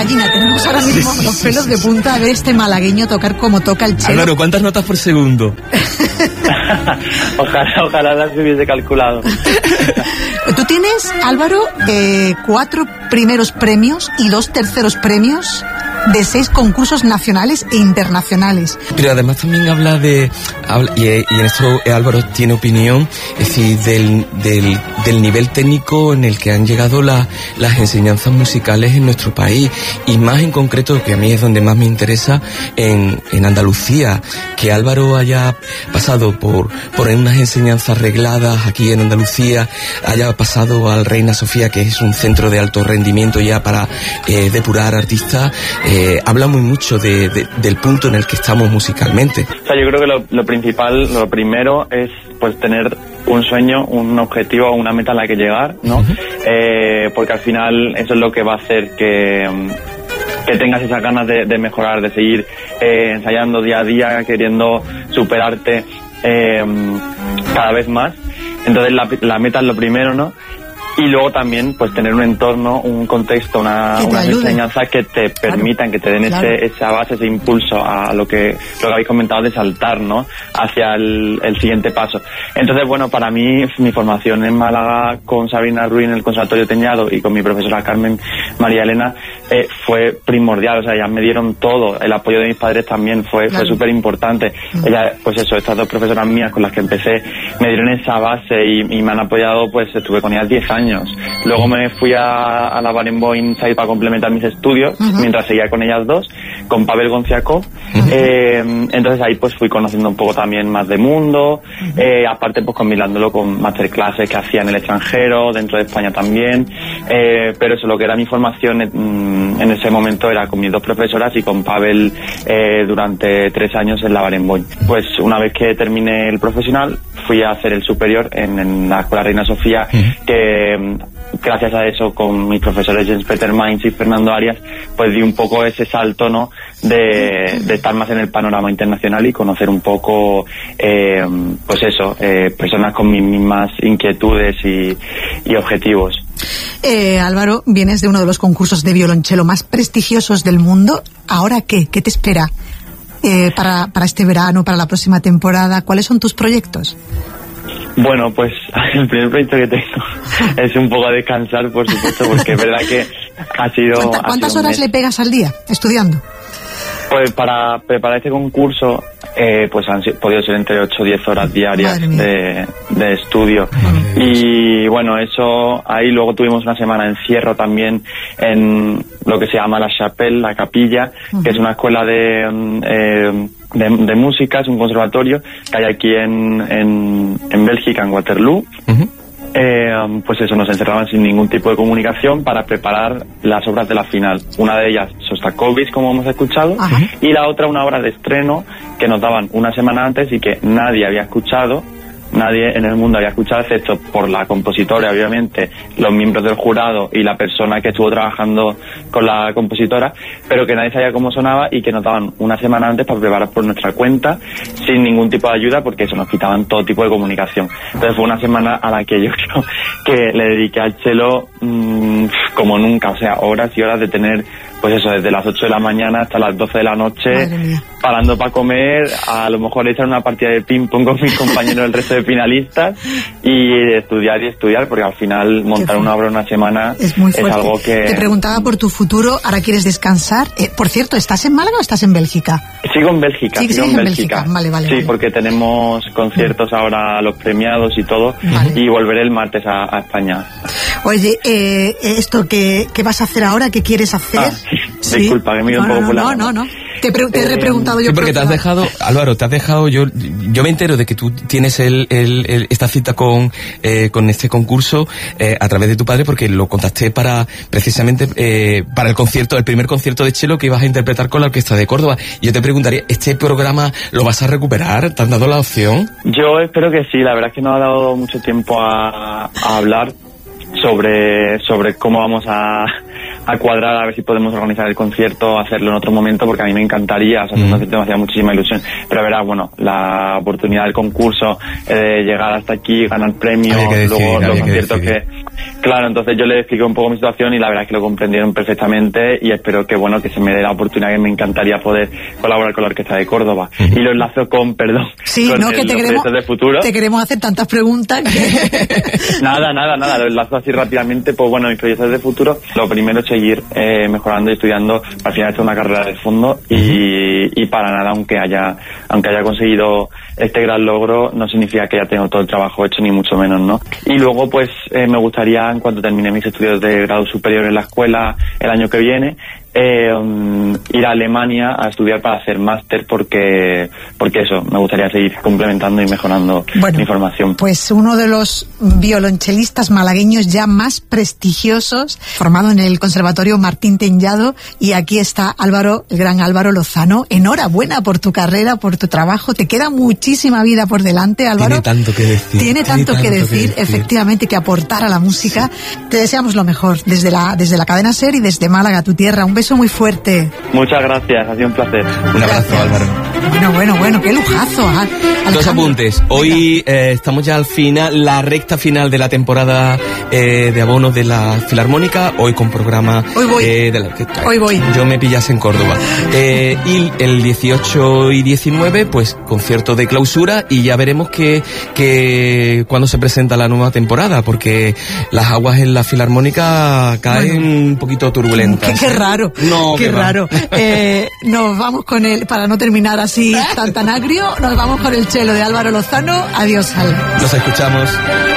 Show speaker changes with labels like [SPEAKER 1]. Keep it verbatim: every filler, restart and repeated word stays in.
[SPEAKER 1] gallina, tenemos ahora mismo sí, sí, los pelos sí, de punta a ver este malagueño tocar como toca el cello.
[SPEAKER 2] Álvaro, ¿cuántas notas por segundo?
[SPEAKER 3] ojalá, ojalá las hubiese calculado.
[SPEAKER 1] Tú tienes, Álvaro, eh, cuatro primeros premios y dos terceros premios de seis concursos nacionales e internacionales.
[SPEAKER 2] Pero además también habla de, habla, y, y en esto Álvaro tiene opinión, es decir, del, del, del nivel técnico en el que han llegado la, las enseñanzas musicales en nuestro país, y más en concreto, que a mí es donde más me interesa, en, en Andalucía, que Álvaro haya pasado por, por unas enseñanzas regladas aquí en Andalucía, haya pasado al Reina Sofía, que es un centro de alto rendimiento ya para eh, depurar artistas. Eh, habla muy mucho de, de, del punto en el que estamos musicalmente.
[SPEAKER 3] O sea, yo creo que lo, lo principal, lo primero es pues tener un sueño, un objetivo, una meta a la que llegar, ¿no? Uh-huh. Eh, porque al final eso es lo que va a hacer que, que tengas esas ganas de, de mejorar, de seguir eh, ensayando día a día, queriendo superarte eh, cada vez más. Entonces la, la meta es lo primero, ¿no? Y luego también, pues, tener un entorno, un contexto, una, unas enseñanzas que te permitan, claro, que te den claro. ese, esa base, ese impulso a lo que, lo que habéis comentado de saltar, ¿no? Hacia el, el siguiente paso. Entonces, bueno, para mí, mi formación en Málaga con Sabrina Ruiz en el Conservatorio Teñado y con mi profesora Carmen María Elena eh, fue primordial. O sea, ellas me dieron todo. El apoyo de mis padres también fue, claro. fue súper importante. Mm. Ellas, pues eso, estas dos profesoras mías con las que empecé, me dieron esa base y, y me han apoyado, pues, estuve con ellas diez años. Luego me fui a, a la Barenboim Inside para complementar mis estudios, uh-huh. mientras seguía con ellas dos, con Pavel Gonciakov. Uh-huh. Eh, entonces ahí pues fui conociendo un poco también más de mundo, uh-huh. eh, aparte pues combinándolo con masterclasses que hacía en el extranjero, dentro de España también. Eh, pero eso, lo que era mi formación en, en ese momento era con mis dos profesoras y con Pavel eh, durante tres años en la Barenboim. Pues una vez que terminé el profesional, fui a hacer el superior en, en la Escuela Reina Sofía, uh-huh. que gracias a eso, con mis profesores Jens Peter Mainz y Fernando Arias, pues di un poco ese salto, ¿no? De, de estar más en el panorama internacional y conocer un poco, eh, pues eso, eh, personas con mis mismas inquietudes y, y objetivos.
[SPEAKER 1] Eh, Álvaro, vienes de uno de los concursos de violonchelo más prestigiosos del mundo. ¿Ahora qué? ¿Qué te espera eh, para, para este verano, para la próxima temporada? ¿Cuáles son tus proyectos?
[SPEAKER 3] Bueno, pues el primer proyecto que tengo es un poco descansar, por supuesto, porque es verdad que ha sido...
[SPEAKER 1] ¿Cuánta, ¿Cuántas
[SPEAKER 3] ha sido
[SPEAKER 1] horas le pegas al día estudiando?
[SPEAKER 3] Pues para preparar este concurso, eh, pues han podido ser entre ocho o diez horas diarias de, de estudio. Y bueno, eso, ahí luego tuvimos una semana de encierro también en lo que se llama La Chapelle, la capilla, uh-huh. que es una escuela de... Eh, De, de música, es un conservatorio que hay aquí en, en, en Bélgica, en Waterloo. Uh-huh. Eh, pues eso, nos encerraban sin ningún tipo de comunicación para preparar las obras de la final. Una de ellas, Sostakovich, como hemos escuchado, uh-huh. y la otra, una obra de estreno que nos daban una semana antes y que nadie había escuchado. Nadie en el mundo había escuchado, excepto por la compositora, obviamente, los miembros del jurado y la persona que estuvo trabajando con la compositora, pero que nadie sabía cómo sonaba y que nos daban una semana antes para preparar por nuestra cuenta, sin ningún tipo de ayuda, porque eso, nos quitaban todo tipo de comunicación. Entonces fue una semana a la que yo creo que le dediqué al cello mmm, como nunca, o sea, horas y horas de tener, pues eso, desde las ocho de la mañana hasta las doce de la noche, parando para comer, a lo mejor echar una partida de ping pong con mis compañeros del resto de finalistas y estudiar y estudiar, porque al final montar una obra en una semana es, muy es algo que...
[SPEAKER 1] Te preguntaba por tu futuro, ahora quieres descansar. Eh, por cierto, ¿estás en Málaga o estás en Bélgica?
[SPEAKER 3] Sigo en Bélgica,
[SPEAKER 1] sí,
[SPEAKER 3] sigo en
[SPEAKER 1] Bélgica.
[SPEAKER 3] Bélgica.
[SPEAKER 1] Vale, vale,
[SPEAKER 3] sí,
[SPEAKER 1] vale.
[SPEAKER 3] porque tenemos conciertos ahora, los premiados y todo, vale. y volveré el martes a, a España.
[SPEAKER 1] Oye, eh, esto que, ¿qué vas a hacer ahora? ¿Qué quieres hacer?
[SPEAKER 3] Ah, ¿Sí? Disculpa, que me he ido
[SPEAKER 1] no,
[SPEAKER 3] un poco
[SPEAKER 1] no,
[SPEAKER 3] por la...
[SPEAKER 1] No, no, no. Te, pre- te he repreguntado
[SPEAKER 2] eh,
[SPEAKER 1] yo.
[SPEAKER 2] Sí, porque te has dejado, Álvaro, te has dejado, yo yo me entero de que tú tienes el, el, el esta cita con eh, con este concurso eh, a través de tu padre, porque lo contacté para, precisamente, eh, para el concierto, el primer concierto de cello que ibas a interpretar con la Orquesta de Córdoba. Y yo te preguntaría, ¿este programa lo vas a recuperar? ¿Te han dado la opción?
[SPEAKER 3] Yo espero que sí, la verdad es que no ha dado mucho tiempo a, a hablar sobre sobre cómo vamos a, a cuadrar, a ver si podemos organizar el concierto, hacerlo en otro momento, porque a mí me encantaría, o sea, mm. me hacía muchísima ilusión, pero verá, bueno, la oportunidad del concurso, eh, de llegar hasta aquí, ganar premios,
[SPEAKER 2] decir,
[SPEAKER 3] luego los
[SPEAKER 2] que
[SPEAKER 3] conciertos que, Claro, entonces yo le expliqué un poco mi situación y la verdad es que lo comprendieron perfectamente y espero que bueno que se me dé la oportunidad, que me encantaría poder colaborar con la Orquesta de Córdoba. Uh-huh. Y lo enlazo con, perdón,
[SPEAKER 1] sí,
[SPEAKER 3] con
[SPEAKER 1] no,
[SPEAKER 3] el,
[SPEAKER 1] que te
[SPEAKER 3] los
[SPEAKER 1] queremos,
[SPEAKER 3] proyectos de futuro.
[SPEAKER 1] Te queremos hacer tantas preguntas que...
[SPEAKER 3] Nada, nada, nada, lo enlazo así rápidamente. Pues bueno, mis proyectos de futuro, lo primero es seguir eh, mejorando y estudiando, al final esto es una carrera de fondo y, uh-huh. y para nada, aunque haya, aunque haya conseguido este gran logro, no significa que ya tengo todo el trabajo hecho, ni mucho menos, ¿no? Y luego pues eh, me gustaría, en cuanto termine mis estudios de grado superior en la escuela el año que viene, eh, um, ir a Alemania a estudiar para hacer máster, porque porque eso, me gustaría seguir complementando y mejorando
[SPEAKER 1] bueno,
[SPEAKER 3] mi formación.
[SPEAKER 1] Pues uno de los violonchelistas malagueños ya más prestigiosos, formado en el Conservatorio Martín Tellado, y aquí está Álvaro, el gran Álvaro Lozano. Enhorabuena por tu carrera, por tu trabajo, te queda muchísima vida por delante, Álvaro.
[SPEAKER 2] Tiene tanto que decir.
[SPEAKER 1] Tiene tanto, Tiene tanto que, decir, que decir, efectivamente, que aportar a la música. Sí. Te deseamos lo mejor, desde la, desde la cadena SER y desde Málaga, tu tierra. Un beso muy fuerte.
[SPEAKER 3] Muchas gracias, ha sido un placer.
[SPEAKER 2] Un abrazo, Álvaro.
[SPEAKER 1] Bueno, bueno, bueno, qué lujazo. Alejandro.
[SPEAKER 2] Dos apuntes. Hoy eh, estamos ya al final, la recta final de la temporada eh, de abonos de la Filarmónica, hoy con programa...
[SPEAKER 1] Hoy voy.
[SPEAKER 2] Eh, de la, que,
[SPEAKER 1] hoy voy.
[SPEAKER 2] Yo me pillas en Córdoba. Eh, y el dieciocho y diecinueve, pues concierto de clausura, y ya veremos que, que cuando se presenta la nueva temporada, porque las aguas en la Filarmónica caen bueno, un poquito turbulentas.
[SPEAKER 1] Qué, qué raro.
[SPEAKER 2] No,
[SPEAKER 1] qué raro. Eh, nos vamos con el, para no terminar así tan tan agrio, nos vamos con el cello de Álvaro Lozano. Adiós, Álvaro.
[SPEAKER 2] Nos escuchamos.